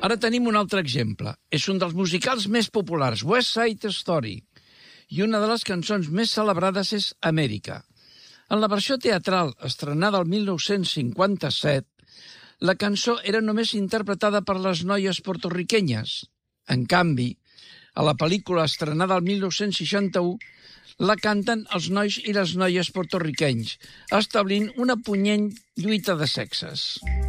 Ara tenim un altre exemple. És un dels musicals més populars, West Side Story, i una de les cançons més celebrades és Amèrica. En la versió teatral, estrenada el 1957, la cançó era només interpretada per les noies portorriquenyes. En canvi, a la pel·lícula estrenada el 1961, la canten els nois i les noies portorriquenys, establint una punyent lluita de sexes.